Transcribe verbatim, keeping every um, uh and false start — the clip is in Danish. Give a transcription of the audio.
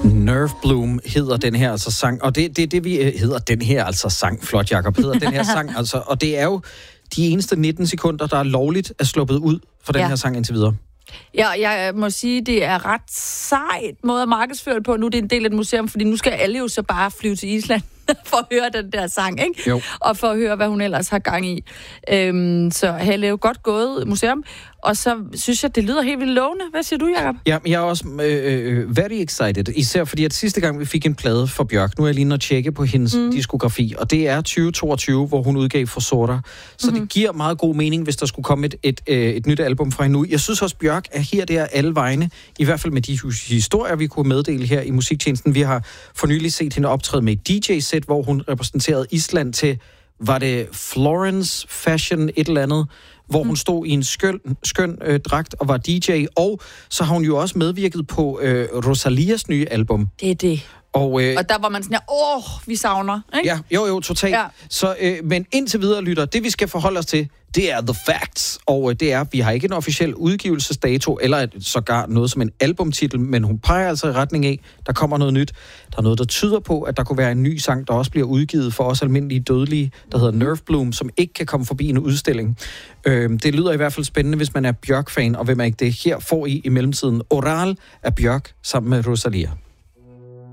Nerve Bloom hedder den her altså sang, og det, det, det vi hedder den her altså sang, flot Jacob, hedder den her sang, altså, og det er jo de eneste nitten sekunder, der er lovligt er sluppet ud for den ja. her sang indtil videre. Ja, jeg må sige, det er ret sejt måde at markedsføre det på. Nu er det en del af et museum, fordi nu skal alle jo så bare flyve til Island for at høre den der sang, ikke? Jo. Og for at høre, hvad hun ellers har gang i. Øhm, så Helle er jo godt gået museum, og så synes jeg, det lyder helt vildt lovende. Hvad siger du, Jacob? Ja, jeg er også øh, very excited, især fordi at sidste gang vi fik en plade fra Bjørk, nu er jeg lige at tjekke på hendes mm. diskografi, og det er tyve toogtyve, hvor hun udgav For Sorter. Så mm-hmm. det giver meget god mening, hvis der skulle komme et, et, et, et nyt album fra hende nu. Jeg synes også, Bjørk er her der alle vegne, i hvert fald med de historier, vi kunne meddele her i musiktjenesten. Vi har for nylig set hende optræde med et D J-sæt, hvor hun repræsenterede Island til, var det Florence Fashion et eller andet, hvor hun stod i en skøn, skøn øh, dragt og var D J, og så har hun jo også medvirket på øh, Rosalias nye album. Det er det. Og, øh, og der var man sådan her, åh, vi savner, ikke? Ja, jo, jo, totalt. Ja. Så, øh, men indtil videre, lytter, det vi skal forholde os til, det er The Facts, og øh, det er, vi har ikke en officiel udgivelsesdato, eller et, sågar noget som en albumtitel, men hun peger altså i retning af, der kommer noget nyt. Der er noget, der tyder på, at der kunne være en ny sang, der også bliver udgivet for os almindelige dødelige, der hedder Nerve Bloom, som ikke kan komme forbi en udstilling. Øh, det lyder i hvert fald spændende, hvis man er Bjørk-fan, og hvem er ikke det? Her får I i mellemtiden Oral af Bjørk sammen med Rosalia.